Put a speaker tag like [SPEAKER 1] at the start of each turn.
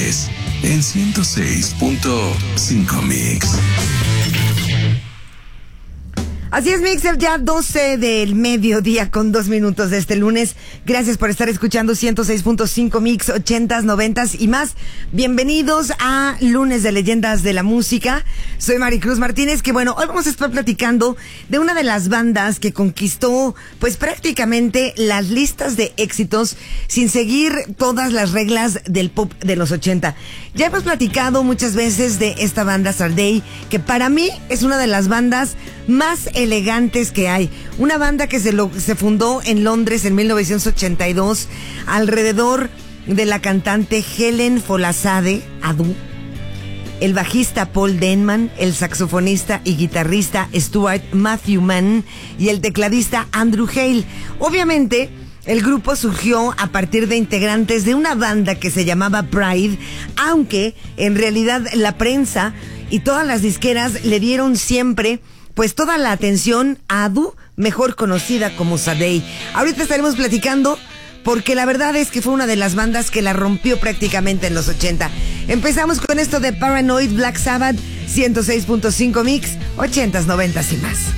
[SPEAKER 1] Martínez en 106.5 Mix.
[SPEAKER 2] Así es, Mixer, ya 12 del mediodía con 2 minutos de este lunes. Gracias por estar escuchando 106.5 Mix, 80s, 90s y más. Bienvenidos a Lunes de Leyendas de la Música. Soy Maricruz Martínez, que bueno, hoy vamos a estar platicando de una de las bandas que conquistó pues prácticamente las listas de éxitos sin seguir todas las reglas del pop de los 80. Ya hemos platicado muchas veces de esta banda Sardei, que para mí es una de las bandas más elegantes que hay. Una banda que se fundó en Londres en 1982 alrededor de la cantante Helen Folasade Adu, el bajista Paul Denman, el saxofonista y guitarrista Stuart Matthew Mann y el tecladista Andrew Hale. Obviamente, el grupo surgió a partir de integrantes de una banda que se llamaba Pride, aunque en realidad la prensa y todas las disqueras le dieron siempre pues toda la atención a Adu, mejor conocida como Sardei. Ahorita estaremos platicando porque la verdad es que fue una de las bandas que la rompió prácticamente en los 80. Empezamos con esto de Paranoid, Black Sabbath, 106.5 Mix, 80s, 90s y más.